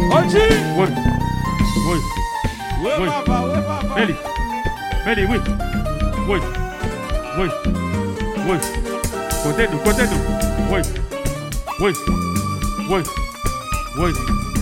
Oji. Oui. Oui. Oui, Oui. papa, oui, papa. Meli. Meli, oui. Oui. Oui. Oui. Côté nous. Oui. Oui. Oui. Oui.